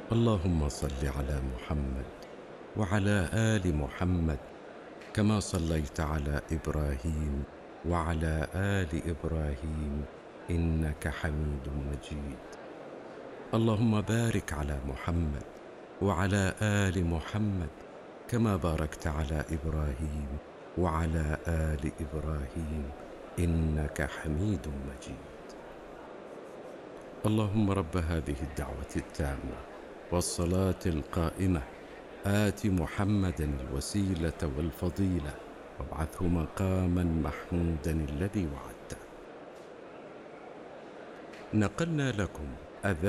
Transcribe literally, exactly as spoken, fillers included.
اللهم صل على محمد وعلى آل محمد كما صليت على إبراهيم وعلى آل إبراهيم إنك حميد مجيد. اللهم بارك على محمد وعلى آل محمد كما باركت على إبراهيم وعلى آل إبراهيم إنك حميد مجيد. اللهم رب هذه الدعوة التامة والصلاة القائمة آت محمدا الوسيلة والفضيلة وابعثه مقاما محمودا الذي وعدته. نقلنا لكم